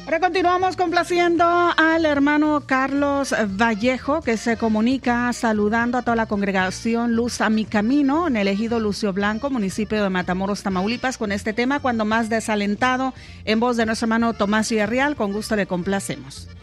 Ahora continuamos complaciendo al hermano Carlos Vallejo, que se comunica saludando a toda la congregación Luz a mi Camino en el ejido Lucio Blanco, municipio de Matamoros, Tamaulipas, con este tema Cuando más desalentado, en voz de nuestro hermano Tomás Villarreal. Con gusto le complacemos.